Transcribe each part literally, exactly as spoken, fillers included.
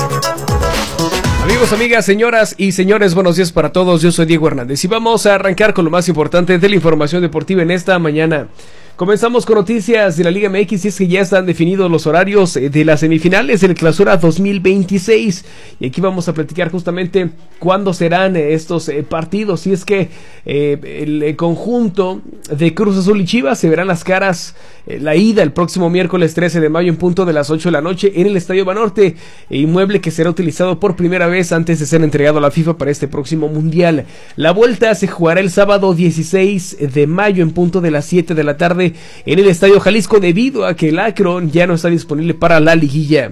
Amigos, amigas, señoras y señores, buenos días para todos. Yo soy Diego Hernández y vamos a arrancar con lo más importante de la información deportiva en esta mañana. Comenzamos con noticias de la Liga M X y es que ya están definidos los horarios de las semifinales del Clausura dos mil veintiséis y aquí vamos a platicar justamente cuándo serán estos partidos. Y es que eh, el conjunto de Cruz Azul y Chivas se verán las caras, eh, la ida el próximo miércoles trece de mayo en punto de las ocho de la noche en el Estadio Banorte, inmueble que será utilizado por primera vez antes de ser entregado a la FIFA para este próximo mundial. La vuelta se jugará el sábado dieciséis de mayo en punto de las siete de la tarde en el Estadio Jalisco, debido a que el Akron ya no está disponible para la liguilla.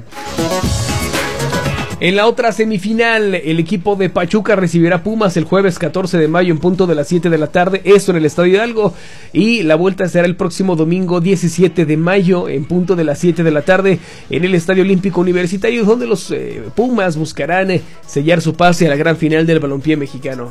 En la otra semifinal, el equipo de Pachuca recibirá Pumas el jueves catorce de mayo en punto de las siete de la tarde, esto en el Estadio Hidalgo, y la vuelta será el próximo domingo diecisiete de mayo en punto de las siete de la tarde en el Estadio Olímpico Universitario, donde los eh, Pumas buscarán eh, sellar su pase a la gran final del balompié mexicano.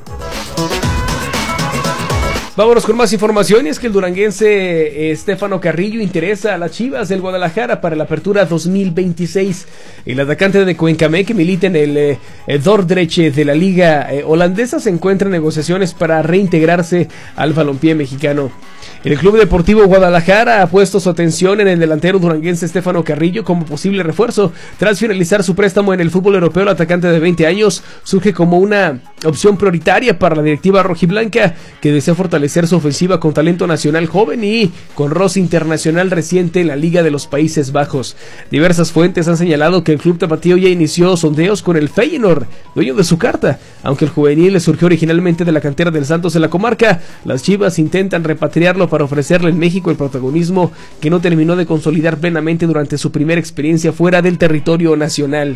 Vámonos con más información, y es que el duranguense Estefano Carrillo interesa a las Chivas del Guadalajara para la apertura dos mil veintiséis. El atacante de Cuencamé, que milita en el eh, Dordrecht de la liga eh, holandesa, se encuentra en negociaciones para reintegrarse al balompié mexicano. El Club Deportivo Guadalajara ha puesto su atención en el delantero duranguense Estefano Carrillo como posible refuerzo. Tras finalizar su préstamo en el fútbol europeo, el atacante de veinte años surge como una opción prioritaria para la directiva rojiblanca, que desea fortalecer su ofensiva con talento nacional joven y con roce internacional reciente en la Liga de los Países Bajos. Diversas fuentes han señalado que el club tapatío ya inició sondeos con el Feyenoord, dueño de su carta. Aunque el juvenil surgió originalmente de la cantera del Santos en la comarca, las Chivas intentan repatriarlo para ofrecerle en México el protagonismo que no terminó de consolidar plenamente durante su primera experiencia fuera del territorio nacional.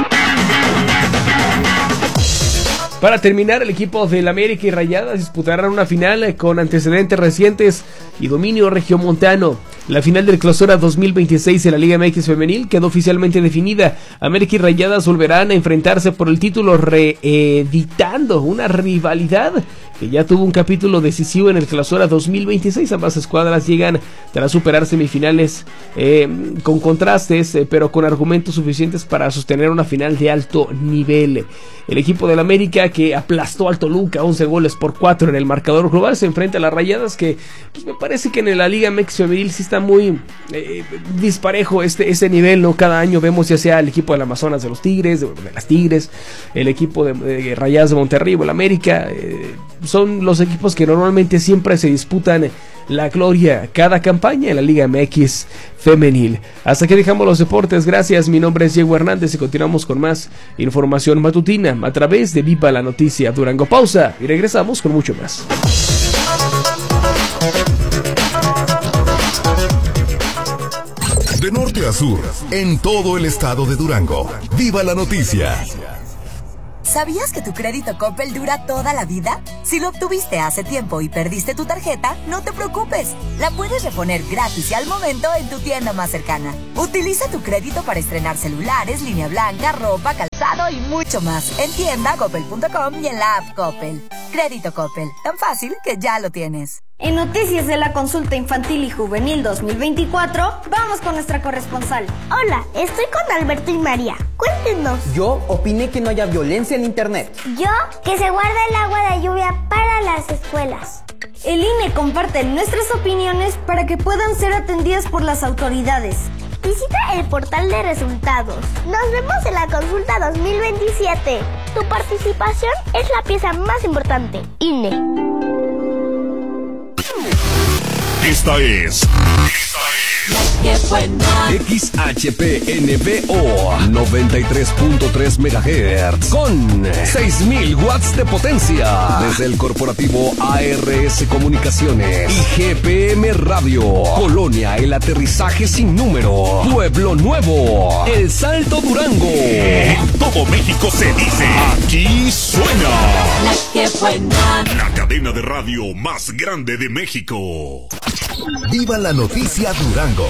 Para terminar, el equipo del América y Rayadas disputarán una final con antecedentes recientes y dominio regiomontano. La final del Clausura dos mil veintiséis en la Liga M X femenil quedó oficialmente definida. América y Rayadas volverán a enfrentarse por el título, reeditando una rivalidad que ya tuvo un capítulo decisivo en el Clausura dos mil veintiséis. Ambas escuadras llegan tras superar semifinales eh, con contrastes, eh, pero con argumentos suficientes para sostener una final de alto nivel. El equipo del América, que aplastó al Toluca once goles por cuatro en el marcador global, se enfrenta a las Rayadas, que pues, me parece que en la Liga M X femenil sí está muy eh, disparejo este, este nivel, ¿no? Cada año vemos ya sea el equipo del Amazonas de los Tigres, de, de las Tigres, el equipo de, de Rayadas de Monterrey o el América, eh, son los equipos que normalmente siempre se disputan la gloria cada campaña en la Liga M X femenil. Hasta aquí dejamos los deportes, gracias. Mi nombre es Diego Hernández y continuamos con más información matutina a través de Viva la Noticia Durango. Pausa y regresamos con mucho más. De norte a sur, en todo el estado de Durango. Viva la Noticia. ¿Sabías que tu crédito Coppel dura toda la vida? Si lo obtuviste hace tiempo y perdiste tu tarjeta, no te preocupes. La puedes reponer gratis y al momento en tu tienda más cercana. Utiliza tu crédito para estrenar celulares, línea blanca, ropa, calzado y mucho más. En tienda coppel punto com y en la app Coppel. Crédito Coppel, tan fácil que ya lo tienes. En noticias de la consulta infantil y juvenil dos mil veinticuatro, vamos con nuestra corresponsal. Hola, estoy con Alberto y María. Cuéntenos. Yo opiné que no haya violencia en internet. Yo, que se guarda el agua de lluvia para las escuelas. El I N E comparte nuestras opiniones para que puedan ser atendidas por las autoridades. Visita el portal de resultados. Nos vemos en la consulta dos mil veintisiete. Tu participación es la pieza más importante. I N E. Esta es... X H P N B O noventa y tres punto tres megahertz con seis mil watts de potencia desde el corporativo A R S Comunicaciones y G P M Radio. Colonia El Aterrizaje Sin Número, Pueblo Nuevo, El Salto, Durango. En todo México se dice, aquí suena La que buena, la cadena de radio más grande de México. Viva la Noticia Durango.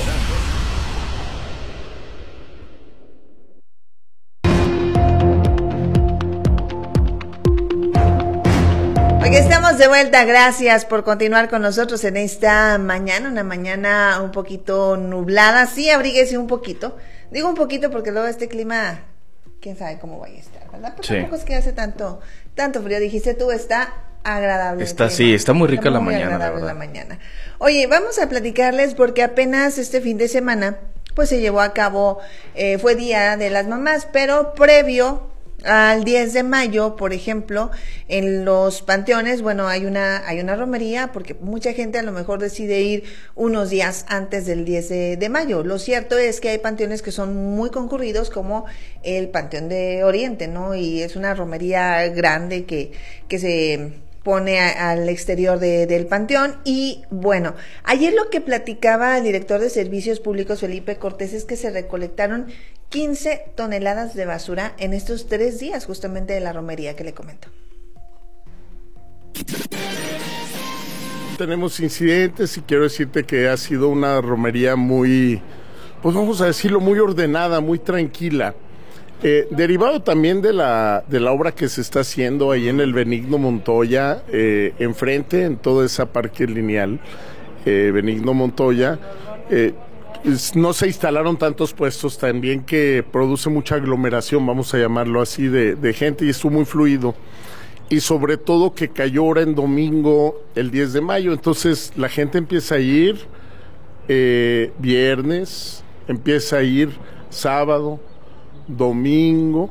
Aquí estamos de vuelta, gracias por continuar con nosotros en esta mañana, una mañana un poquito nublada, sí, abríguese un poquito, digo un poquito porque luego este clima quién sabe cómo vaya a estar, ¿verdad? Pero Sí. tampoco es que hace tanto, tanto frío. Dijiste tú, está agradable. Está, el clima. sí, está muy rica la muy mañana, la agradable verdad. la mañana. Oye, vamos a platicarles porque apenas este fin de semana, pues se llevó a cabo, eh, fue Día de las Mamás, pero previo al diez de mayo, por ejemplo, en los panteones, bueno, hay una hay una romería porque mucha gente a lo mejor decide ir unos días antes del diez de mayo. Lo cierto es que hay panteones que son muy concurridos, como el Panteón de Oriente, ¿no? Y es una romería grande que que se pone a, al exterior de, del panteón. Y bueno, ayer lo que platicaba el director de Servicios Públicos, Felipe Cortés, es que se recolectaron quince toneladas de basura en estos tres días justamente de la romería que le comento. Tenemos incidentes y quiero decirte que ha sido una romería muy, pues vamos a decirlo, muy ordenada, muy tranquila. Eh, derivado también de la de la obra que se está haciendo ahí en el Benigno Montoya, eh, enfrente, en toda esa parque lineal, eh, Benigno Montoya, eh, es, no se instalaron tantos puestos también, que produce mucha aglomeración, vamos a llamarlo así, de, de gente, y estuvo muy fluido. Y sobre todo que cayó ahora en domingo, el diez de mayo, entonces la gente empieza a ir eh, viernes, empieza a ir sábado, domingo,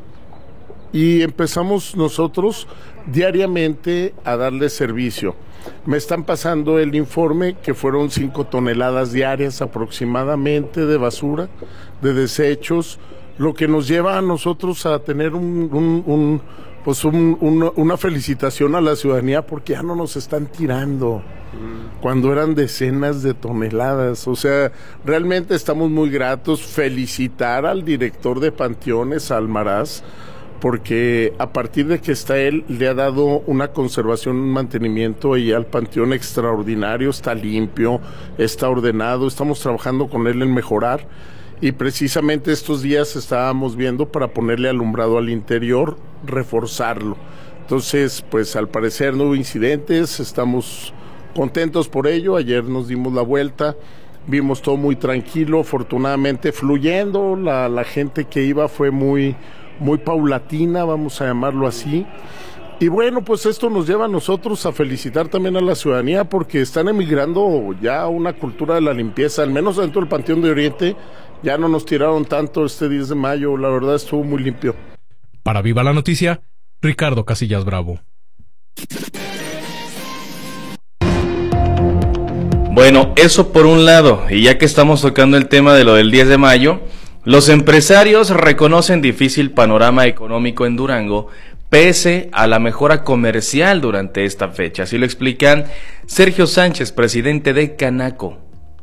y empezamos nosotros diariamente a darle servicio. Me están pasando el informe que fueron cinco toneladas diarias aproximadamente de basura, de desechos, lo que nos lleva a nosotros a tener un, un, un pues un, un, una felicitación a la ciudadanía, porque ya no nos están tirando cuando eran decenas de toneladas. O sea, realmente estamos muy gratos. Felicitar al director de Panteones, Almaraz, porque a partir de que está él, le ha dado una conservación, un mantenimiento y al panteón extraordinario. Está limpio, está ordenado, estamos trabajando con él en mejorar, y precisamente estos días estábamos viendo para ponerle alumbrado al interior, reforzarlo. Entonces, pues al parecer no hubo incidentes, estamos contentos por ello. Ayer nos dimos la vuelta, vimos todo muy tranquilo, afortunadamente fluyendo. La, la gente que iba fue muy, muy paulatina, vamos a llamarlo así. Y bueno, pues esto nos lleva a nosotros a felicitar también a la ciudadanía, porque están emigrando ya a una cultura de la limpieza, al menos dentro del Panteón de Oriente. Ya no nos tiraron tanto este diez de mayo, la verdad estuvo muy limpio. Para Viva la Noticia, Ricardo Casillas Bravo. Bueno, eso por un lado, y ya que estamos tocando el tema de lo del diez de mayo, los empresarios reconocen difícil panorama económico en Durango, pese a la mejora comercial durante esta fecha. Así lo explican Sergio Sánchez, presidente de Canaco.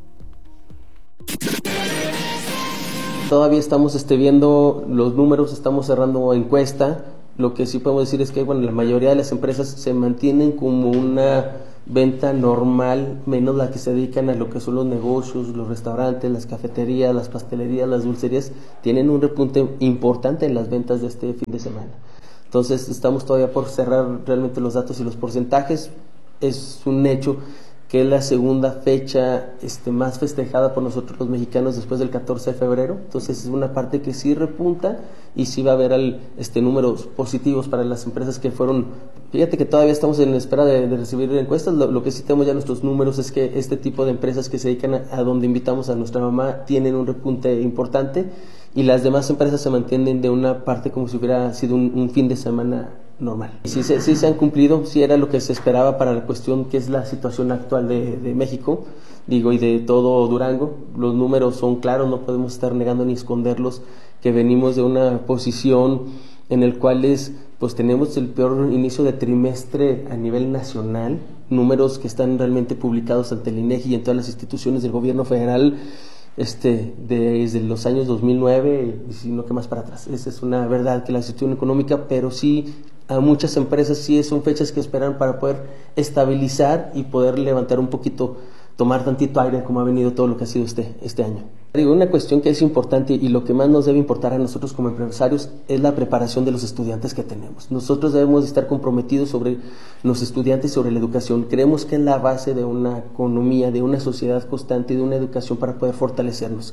Todavía estamos este, viendo los números, estamos cerrando encuesta. Lo que sí podemos decir es que bueno, la mayoría de las empresas se mantienen como una venta normal, menos las que se dedican a lo que son los negocios, los restaurantes, las cafeterías, las pastelerías, las dulcerías, tienen un repunte importante en las ventas de este fin de semana. Entonces estamos todavía por cerrar realmente los datos y los porcentajes. Es un hecho que es la segunda fecha este, más festejada por nosotros los mexicanos después del catorce de febrero, entonces es una parte que sí repunta y sí va a haber al, este, números positivos para las empresas que fueron. Fíjate que todavía estamos en espera de, de recibir encuestas. Lo, lo que sí tenemos ya nuestros números es que este tipo de empresas que se dedican a, a donde invitamos a nuestra mamá tienen un repunte importante, y las demás empresas se mantienen de una parte como si hubiera sido un, un fin de semana normal. Sí se, sí se han cumplido, sí era lo que se esperaba para la cuestión que es la situación actual de, de México, digo, y de todo Durango. Los números son claros, no podemos estar negando ni esconderlos, que venimos de una posición en el cual es, pues tenemos el peor inicio de trimestre a nivel nacional, números que están realmente publicados ante el INEGI y en todas las instituciones del gobierno federal, este, desde los años dos mil nueve y si no que más para atrás. Esa es una verdad, que la situación económica, pero sí a muchas empresas sí son fechas que esperan para poder estabilizar y poder levantar un poquito, tomar tantito aire, como ha venido todo lo que ha sido este, este año. Digo, una cuestión que es importante y lo que más nos debe importar a nosotros como empresarios es la preparación de los estudiantes que tenemos. Nosotros debemos estar comprometidos sobre los estudiantes, sobre la educación. Creemos que es la base de una economía, de una sociedad constante y de una educación para poder fortalecernos.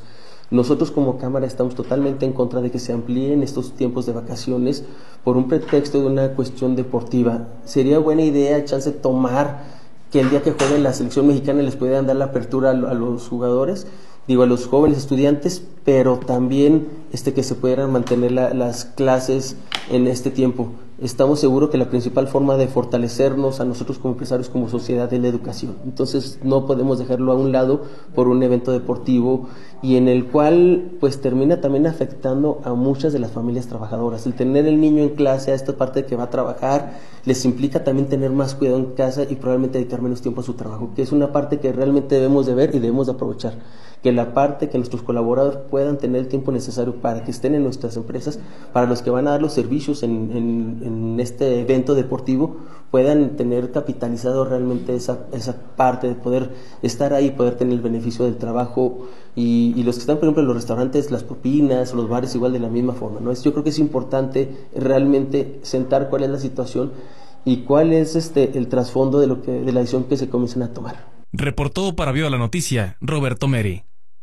Nosotros como Cámara estamos totalmente en contra de que se amplíen estos tiempos de vacaciones por un pretexto de una cuestión deportiva. Sería buena idea, chance, tomar que el día que jueguen la selección mexicana les puedan dar la apertura a, a los jugadores, digo, a los jóvenes estudiantes, pero también este que se pudieran mantener la, las clases en este tiempo. Estamos seguros que la principal forma de fortalecernos a nosotros como empresarios, como sociedad, es la educación. Entonces no podemos dejarlo a un lado por un evento deportivo y en el cual pues termina también afectando a muchas de las familias trabajadoras. El tener el niño en clase, a esta parte que va a trabajar, les implica también tener más cuidado en casa y probablemente dedicar menos tiempo a su trabajo, que es una parte que realmente debemos de ver y debemos de aprovechar. Que la parte que nuestros colaboradores puedan tener el tiempo necesario para que estén en nuestras empresas, para los que van a dar los servicios en, en, en este evento deportivo, puedan tener capitalizado realmente esa, esa parte de poder estar ahí, poder tener el beneficio del trabajo y, y los que están, por ejemplo, en los restaurantes, las propinas, los bares igual de la misma forma, ¿no? Yo creo que es importante realmente sentar cuál es la situación y cuál es este el trasfondo de lo que de la decisión que se comienzan a tomar. Reportó para Viva la Noticia, Roberto Meri.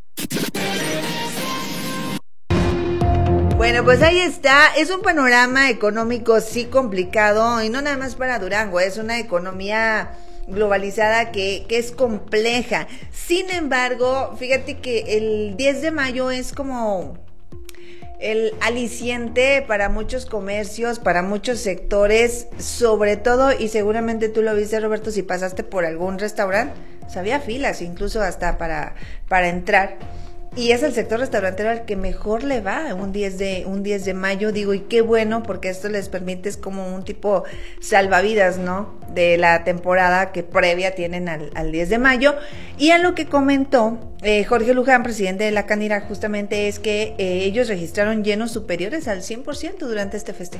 Bueno, pues ahí está, es un panorama económico sí complicado y no nada más para Durango, es una economía globalizada que, que es compleja. Sin embargo, fíjate que el diez de mayo es como el aliciente para muchos comercios, para muchos sectores, sobre todo, y seguramente tú lo viste, Roberto, si pasaste por algún restaurante, pues había filas incluso hasta para, para entrar. Y es el sector restaurantero al que mejor le va un diez de, un diez de mayo, digo, y qué bueno, porque esto les permite, es como un tipo salvavidas, ¿no? De la temporada que previa tienen al, al diez de mayo. Y a lo que comentó eh, Jorge Luján, presidente de la Canira, justamente es que eh, ellos registraron llenos superiores al cien por ciento durante este festejo.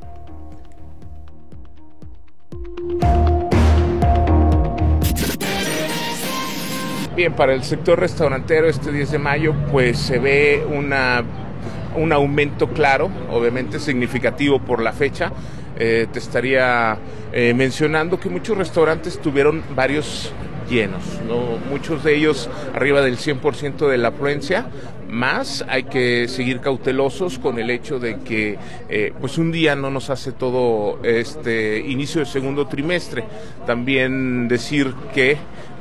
Bien, para el sector restaurantero este diez de mayo pues se ve una, un aumento claro, obviamente significativo por la fecha. Eh, te estaría eh, mencionando que muchos restaurantes tuvieron varios llenos, ¿no? Muchos de ellos arriba del cien por ciento de la afluencia, más hay que seguir cautelosos con el hecho de que eh, pues un día no nos hace todo este inicio del segundo trimestre. También decir que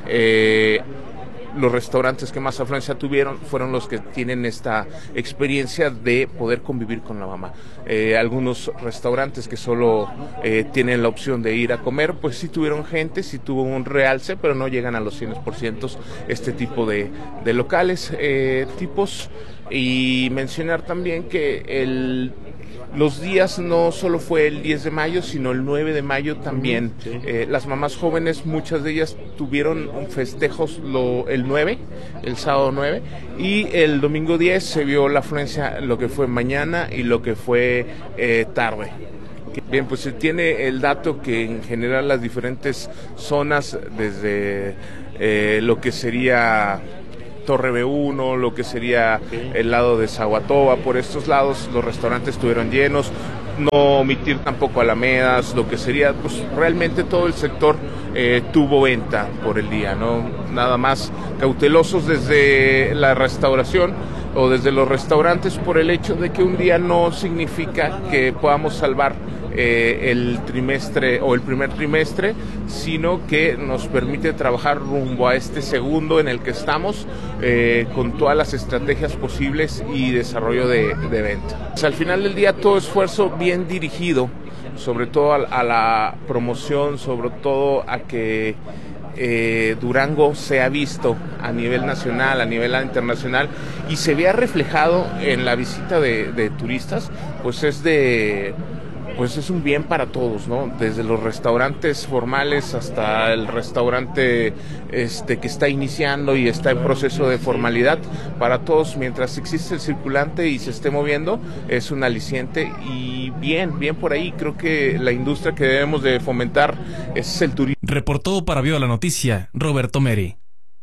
eh, los restaurantes que más afluencia tuvieron fueron los que tienen esta experiencia de poder convivir con la mamá. Eh, algunos restaurantes que solo eh, tienen la opción de ir a comer, pues sí tuvieron gente, sí tuvo un realce, pero no llegan a los cien por ciento este tipo de, de locales, eh, tipos. Y mencionar también que el los días no solo fue el diez de mayo, sino el nueve de mayo también. Sí. Eh, las mamás jóvenes, muchas de ellas tuvieron festejos lo, el nueve, el sábado nueve, y el domingo diez se vio la afluencia, lo que fue mañana y lo que fue eh, tarde. Bien, pues se tiene el dato que en general las diferentes zonas, desde eh, lo que sería Torre B uno, lo que sería el lado de Zaguatoba, por estos lados los restaurantes estuvieron llenos, no omitir tampoco Alamedas, lo que sería, pues realmente todo el sector eh, tuvo venta por el día, ¿no? Nada más cautelosos desde la restauración o desde los restaurantes por el hecho de que un día no significa que podamos salvar eh, el trimestre o el primer trimestre, sino que nos permite trabajar rumbo a este segundo en el que estamos eh, con todas las estrategias posibles y desarrollo de, de venta. Pues al final del día todo esfuerzo bien dirigido, sobre todo a, a la promoción, sobre todo a que Eh, Durango se ha visto a nivel nacional, a nivel internacional, y se vea reflejado en la visita de, de turistas, pues es de pues es un bien para todos, ¿no? Desde los restaurantes formales hasta el restaurante este que está iniciando y está en proceso de formalidad, para todos, mientras existe el circulante y se esté moviendo, es un aliciente. Y bien, bien por ahí, creo que la industria que debemos de fomentar es el turismo. Reportó para Viva la Noticia, Roberto Meri.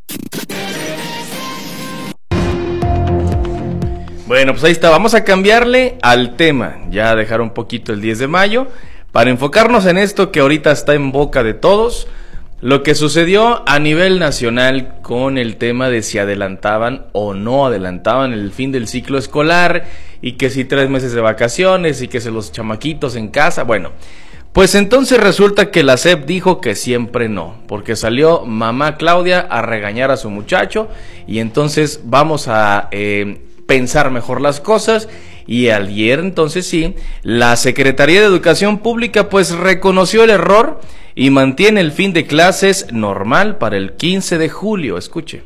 Bueno, pues ahí está, vamos a cambiarle al tema, ya dejar un poquito el diez de mayo, para enfocarnos en esto que ahorita está en boca de todos. lo que sucedió a nivel nacional con el tema de si adelantaban o no adelantaban el fin del ciclo escolar, y que si tres meses de vacaciones y que se los chamaquitos en casa. Bueno, pues entonces resulta que la S E P dijo que siempre no, porque salió mamá Claudia a regañar a su muchacho, y entonces vamos a eh, pensar mejor las cosas. Y ayer entonces sí, la Secretaría de Educación Pública pues reconoció el error y mantiene el fin de clases normal para el quince de julio. Escuche.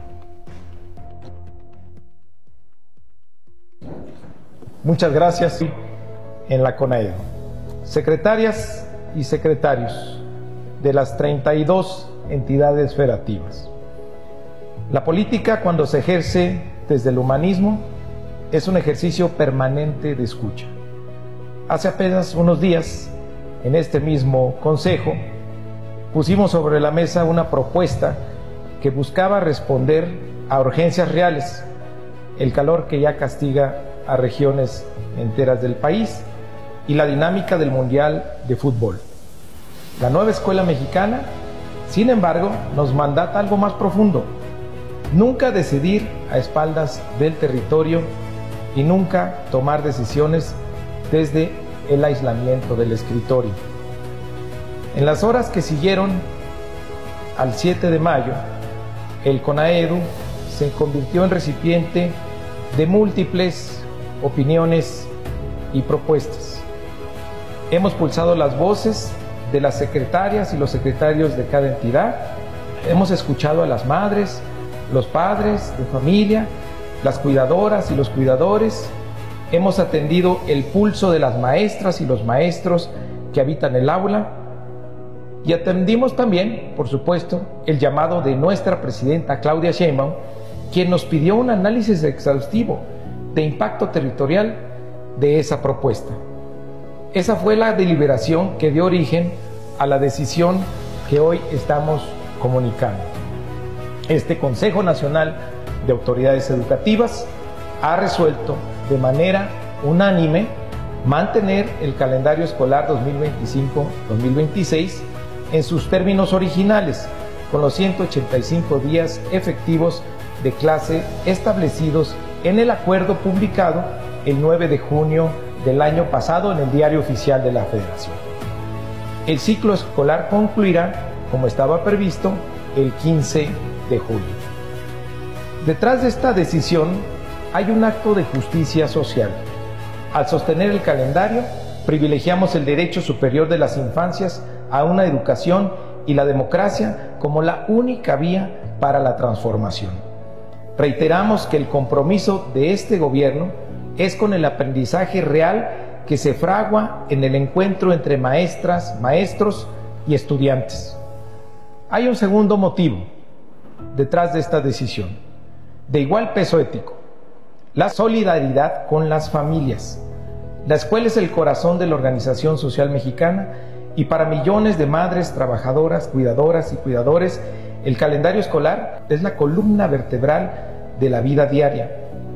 Muchas gracias. En la CONAEDU, secretarias y secretarios de las treinta y dos entidades federativas. La política, cuando se ejerce desde el humanismo, es un ejercicio permanente de escucha. Hace apenas unos días, en este mismo consejo, pusimos sobre la mesa una propuesta que buscaba responder a urgencias reales, el calor que ya castiga a regiones enteras del país y la dinámica del Mundial de Fútbol. La nueva escuela mexicana, sin embargo, nos mandata algo más profundo: nunca decidir a espaldas del territorio y nunca tomar decisiones desde el aislamiento del escritorio. En las horas que siguieron al siete de mayo, el CONAEDU se convirtió en recipiente de múltiples opiniones y propuestas. Hemos pulsado las voces de las secretarias y los secretarios de cada entidad, hemos escuchado a las madres, los padres de familia, las cuidadoras y los cuidadores, hemos atendido el pulso de las maestras y los maestros que habitan el aula, y atendimos también, por supuesto, el llamado de nuestra presidenta Claudia Sheinbaum, quien nos pidió un análisis exhaustivo de impacto territorial de esa propuesta. Esa fue la deliberación que dio origen a la decisión que hoy estamos comunicando. Este Consejo Nacional de Autoridades Educativas ha resuelto de manera unánime mantener el calendario escolar dos mil veinticinco dos mil veintiséis en sus términos originales, con los ciento ochenta y cinco días efectivos de clase establecidos en el acuerdo publicado el nueve de junio del año pasado en el Diario Oficial de la Federación. El ciclo escolar concluirá, como estaba previsto, el quince de julio. Detrás de esta decisión hay un acto de justicia social. Al sostener el calendario, privilegiamos el derecho superior de las infancias a una educación y la democracia como la única vía para la transformación. Reiteramos que el compromiso de este gobierno es con el aprendizaje real que se fragua en el encuentro entre maestras, maestros y estudiantes. Hay un segundo motivo detrás de esta decisión, de igual peso ético: la solidaridad con las familias. La escuela es el corazón de la organización social mexicana, y para millones de madres, trabajadoras, cuidadoras y cuidadores, el calendario escolar es la columna vertebral de la vida diaria.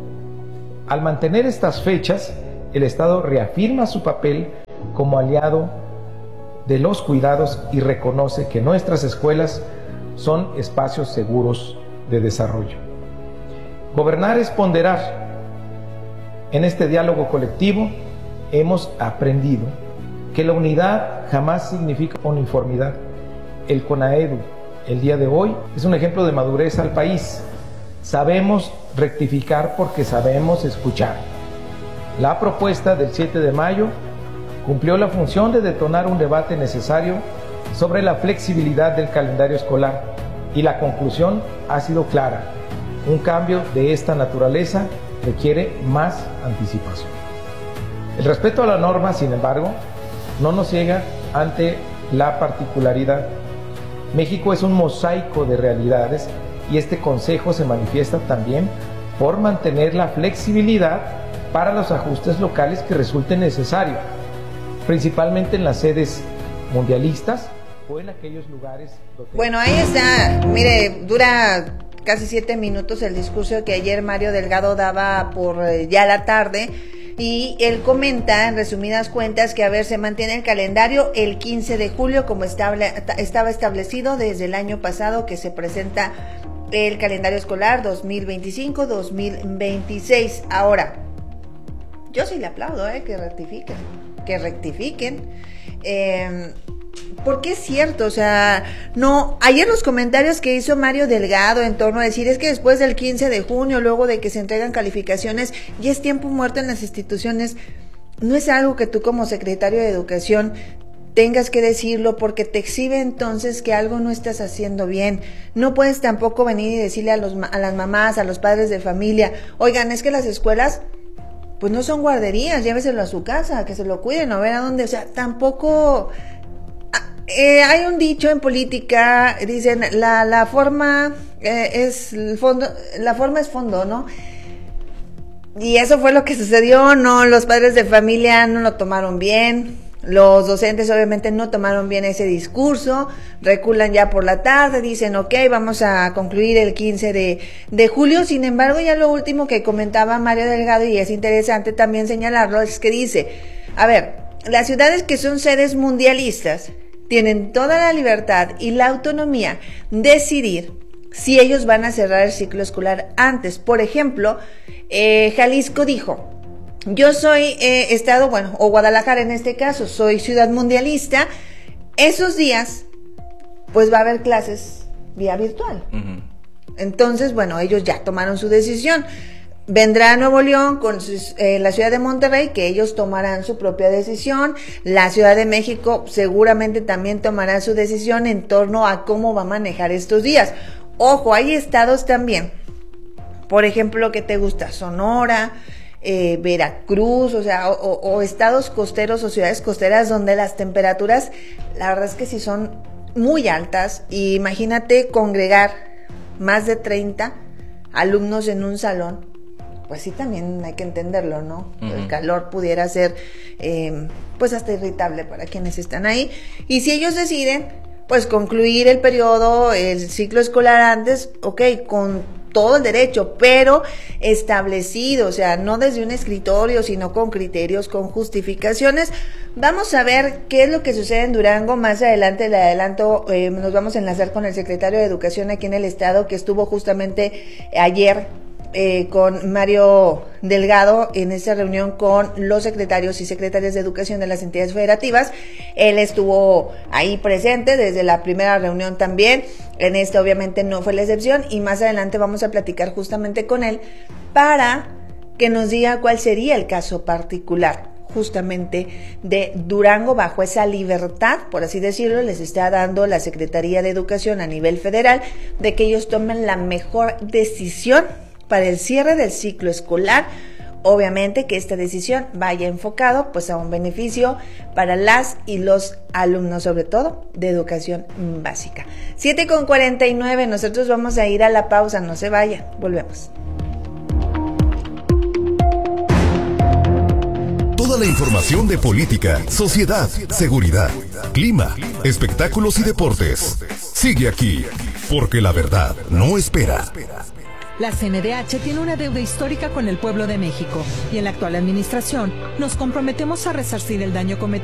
Al mantener estas fechas, el Estado reafirma su papel como aliado de los cuidados y reconoce que nuestras escuelas son espacios seguros de desarrollo. Gobernar es ponderar. En este diálogo colectivo hemos aprendido que la unidad jamás significa uniformidad. El CONAEDU, el día de hoy, es un ejemplo de madurez al país. Sabemos rectificar porque sabemos escuchar. La propuesta del siete de mayo cumplió la función de detonar un debate necesario sobre la flexibilidad del calendario escolar, y la conclusión ha sido clara: un cambio de esta naturaleza requiere más anticipación. El respeto a la norma, sin embargo, no nos ciega ante la particularidad. México es un mosaico de realidades, y este Consejo se manifiesta también por mantener la flexibilidad para los ajustes locales que resulten necesarios, principalmente en las sedes mundialistas o en aquellos lugares donde... Bueno, ahí está. Mire, dura casi siete minutos el discurso que ayer Mario Delgado daba por eh, ya la tarde, y él comenta en resumidas cuentas que a ver, se mantiene el calendario el quince de julio como estable, estaba establecido desde el año pasado que se presenta el calendario escolar dos mil veinticinco dos mil veintiséis. Ahora, yo sí le aplaudo, eh, que rectifiquen, que rectifiquen, eh, porque es cierto, o sea, no, ayer los comentarios que hizo Mario Delgado en torno a decir, es que después del quince de junio, luego de que se entregan calificaciones, ya es tiempo muerto en las instituciones, no es algo que tú como secretario de Educación tengas que decirlo, porque te exhibe entonces que algo no estás haciendo bien. No puedes tampoco venir y decirle a, los, a las mamás, a los padres de familia, oigan, es que las escuelas pues no son guarderías, lléveselo a su casa, que se lo cuiden, o ver a dónde, o sea, tampoco... Eh, hay un dicho en política, dicen, la, la forma eh, es el fondo, la forma es fondo, ¿no? Y eso fue lo que sucedió, ¿no? Los padres de familia no lo tomaron bien, los docentes obviamente no tomaron bien ese discurso, reculan ya por la tarde, dicen, ok, vamos a concluir el quince de julio, sin embargo, ya lo último que comentaba Mario Delgado, y es interesante también señalarlo, es que dice, a ver, las ciudades que son sedes mundialistas tienen toda la libertad y la autonomía de decidir si ellos van a cerrar el ciclo escolar antes. Por ejemplo, eh, Jalisco dijo, yo soy eh, estado, bueno, o Guadalajara en este caso, soy ciudad mundialista, esos días pues va a haber clases vía virtual. Uh-huh. Entonces, bueno, ellos ya tomaron su decisión. Vendrá Nuevo León con sus, eh, la ciudad de Monterrey, que ellos tomarán su propia decisión. La Ciudad de México seguramente también tomará su decisión en torno a cómo va a manejar estos días. Ojo, hay estados también, por ejemplo, que te gusta, Sonora, eh, Veracruz, o sea, o, o estados costeros o ciudades costeras donde las temperaturas, la verdad es que sí son muy altas. Y imagínate congregar más de treinta alumnos en un salón. Pues sí, también hay que entenderlo, ¿no? Uh-huh. El calor pudiera ser, eh, pues hasta irritable para quienes están ahí. Y si ellos deciden, pues concluir el periodo, el ciclo escolar antes, ok, con todo el derecho, pero establecido, o sea, no desde un escritorio, sino con criterios, con justificaciones. Vamos a ver qué es lo que sucede en Durango. Más adelante le adelanto, eh, nos vamos a enlazar con el secretario de Educación aquí en el estado, que estuvo justamente ayer Eh, con Mario Delgado en esa reunión con los secretarios y secretarias de educación de las entidades federativas. Él estuvo ahí presente desde la primera reunión también, en esta obviamente no fue la excepción, y más adelante vamos a platicar justamente con él para que nos diga cuál sería el caso particular justamente de Durango. Bajo esa libertad, por así decirlo, les está dando la Secretaría de Educación a nivel federal de que ellos tomen la mejor decisión para el cierre del ciclo escolar. Obviamente que esta decisión vaya enfocado pues a un beneficio para las y los alumnos, sobre todo de educación básica. siete con cuarenta y nueve, nosotros vamos a ir a la pausa, no se vaya, volvemos. Toda la información de política, sociedad, seguridad, clima, espectáculos y deportes. Sigue aquí, porque la verdad no espera. La C N D H tiene una deuda histórica con el pueblo de México y en la actual administración nos comprometemos a resarcir el daño cometido